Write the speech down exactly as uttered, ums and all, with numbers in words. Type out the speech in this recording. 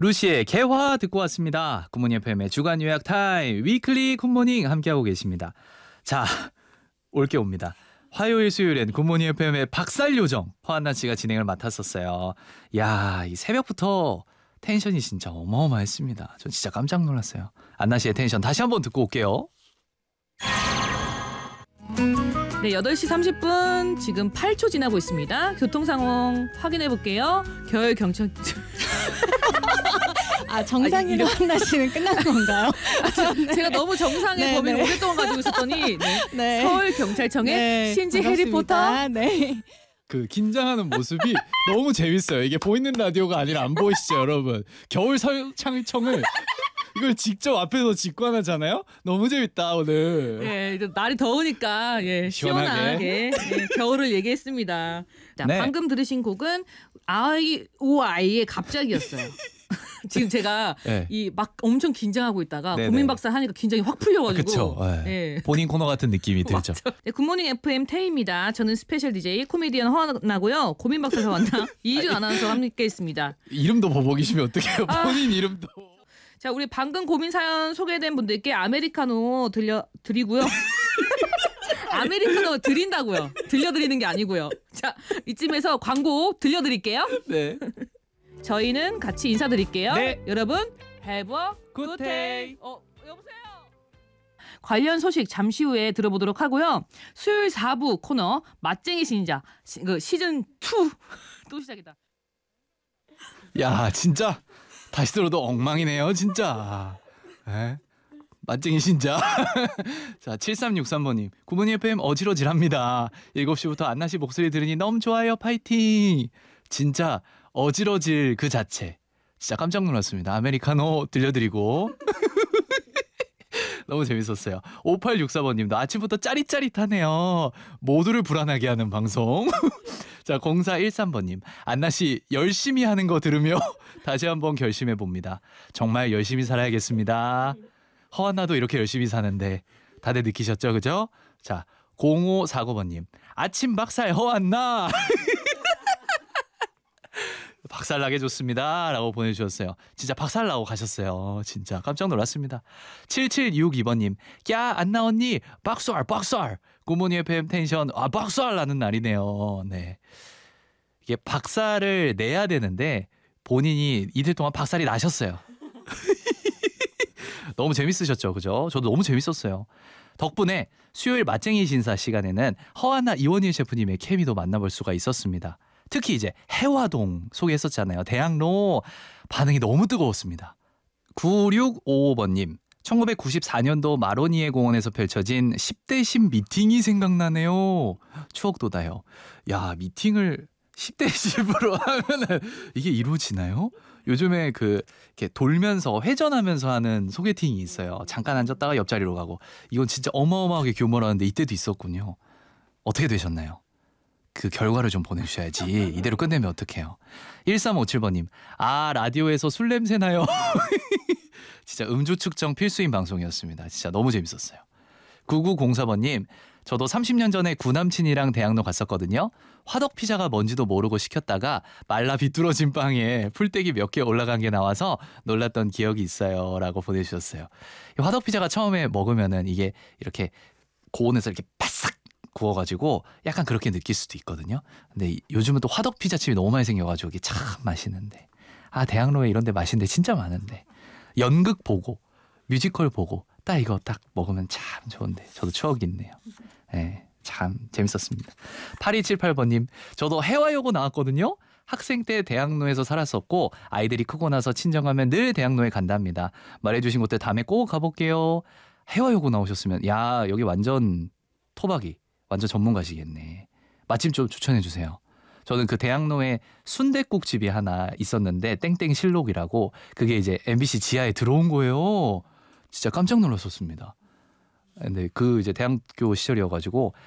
루시의 개화 듣고 왔습니다. 굿모닝 에프엠의 주간 요약 타임 위클리 굿모닝 함께하고 계십니다. 자, 올게 옵니다. 화요일 수요일엔 굿모닝 에프엠의 박살 요정 허한나 씨가 진행을 맡았었어요. 야, 이 새벽부터 텐션이 진짜 어마어마했습니다. 전 진짜 깜짝 놀랐어요. 안나 씨의 텐션 다시 한번 듣고 올게요. 네, 여덟 시 삼십 분 지금 팔 초 지나고 있습니다. 교통 상황 확인해 볼게요. 겨울 경찰 아, 정상이로 한나 씨는 끝난 건가요? 제가 너무 정상의 네, 범위를 네. 오랫동안 가지고 있었더니 네. 네. 서울 경찰청의 네, 신지 반갑습니다. 해리포터. 네. 그 긴장하는 모습이 너무 재밌어요. 이게 보이는 라디오가 아니라 안 보이시죠, 여러분? 겨울 설창청을 이걸 직접 앞에서 직관하잖아요. 너무 재밌다 오늘. 예, 이제 날이 더우니까 예, 시원하게. 시원하게 예, 겨울을 얘기했습니다. 자, 네. 방금 들으신 곡은 아이 오 아이의 갑자기였어요. 지금 제가 네. 이 막 엄청 긴장하고 있다가 네네. 고민 박사 하니까 긴장이 확 풀려가지고. 그쵸. 네. 예. 본인 코너 같은 느낌이 들죠. 네, 굿모닝 에프엠 태희입니다. 저는 스페셜 디제이 코미디언 허나고요. 고민 박사 저왔나 이희준 아나운서와 함께했습니다. 이름도 버벅이시면 어떡해요. 아. 본인 이름도. 자, 우리 방금 고민 사연 소개된 분들께 아메리카노 들려 드리고요. 아메리카노 드린다고요. 들려드리는 게 아니고요. 자, 이쯤에서 광고 들려드릴게요. 네. 저희는 같이 인사드릴게요. 네. 여러분, have a Good good day. day. 어, 여보세요. 관련 소식 잠시 후에 들어보도록 하고요. 수요일 사 부 코너 맛쟁이 신자 시, 그 시즌 이 또 시작이다. 야, 진짜 다시 들어도 엉망이네요, 진짜. 에? 맛쟁이 신자. 자, 칠삼육삼 번님. 굿모닝 에프엠 어지러질합니다. 일곱 시부터 안나 씨 목소리 들으니 너무 좋아요. 파이팅. 진짜 어지러질 그 자체. 진짜 깜짝 놀랐습니다. 아메리카노 들려드리고. 너무 재밌었어요. 오팔육사 번님도 아침부터 짜릿짜릿하네요. 모두를 불안하게 하는 방송. 자, 공사일삼 번님. 안나 씨 열심히 하는 거 들으며 다시 한번 결심해 봅니다. 정말 열심히 살아야겠습니다. 허한나도 이렇게 열심히 사는데 다들 느끼셨죠, 그죠? 자, 공오사구 번님. 아침 박살 허한나. 박살나게 좋습니다 라고 보내주셨어요. 진짜 박살나고 가셨어요. 진짜 깜짝 놀랐습니다. 칠칠육이 번님. 야, 안나 언니 박살 박살. 굿모닝 에프엠 텐션 아 박살 나는 날이네요. 네, 이게 박살을 내야 되는데 본인이 이틀 동안 박살이 나셨어요. 너무 재밌으셨죠, 그죠? 저도 너무 재밌었어요. 덕분에 수요일 맛쟁이 신사 시간에는 허한나 이원일 셰프님의 케미도 만나볼 수가 있었습니다. 특히 이제 해화동 소개했었잖아요. 대학로 반응이 너무 뜨거웠습니다. 구육오오 번님. 천구백구십사 년도 마로니에 공원에서 펼쳐진 십 대 십 미팅이 생각나네요. 추억 돋아요. 야, 미팅을 십 대 십으로 하면은 이게 이루어지나요? 요즘에 그 이렇게 돌면서 회전하면서 하는 소개팅이 있어요. 잠깐 앉았다가 옆자리로 가고. 이건 진짜 어마어마하게 규모라는데 이때도 있었군요. 어떻게 되셨나요? 그 결과를 좀 보내주셔야지. 이대로 끝내면 어떡해요. 일삼오칠 번님. 아, 라디오에서 술 냄새 나요. 진짜 음주 측정 필수인 방송이었습니다. 진짜 너무 재밌었어요. 구구공사 번님. 저도 삼십 년 전에 구남친이랑 대학로 갔었거든요. 화덕 피자가 뭔지도 모르고 시켰다가 말라 비뚤어진 빵에 풀떼기 몇 개 올라간 게 나와서 놀랐던 기억이 있어요 라고 보내주셨어요. 화덕 피자가 처음에 먹으면은 이게 이렇게 고온에서 이렇게 바싹 구워가지고 약간 그렇게 느낄 수도 있거든요. 근데 요즘은 또 화덕 피자집이 너무 많이 생겨가지고 이게 참 맛있는데. 아, 대학로에 이런 데 맛있는 데 진짜 많은데. 연극 보고 뮤지컬 보고 딱 이거 딱 먹으면 참 좋은데. 저도 추억이 있네요. 네, 참 재밌었습니다. 팔이칠팔 번님. 저도 해화여고 나왔거든요. 학생 때 대학로에서 살았었고 아이들이 크고 나서 친정하면 늘 대학로에 간답니다. 말해주신 곳들 다음에 꼭 가볼게요. 해화여고 나오셨으면 야, 여기 완전 토박이. 완전 전문가시겠네. 맛집 좀 추천해 주세요. 저는 그 대학로에 순댓국집이 하나 있었는데 땡땡 실록이라고 그게 이제 엠비씨 지하에 들어온 거예요. 진짜 깜짝 놀랐었습니다. 근데 그 이제 대학교 시절이어가지고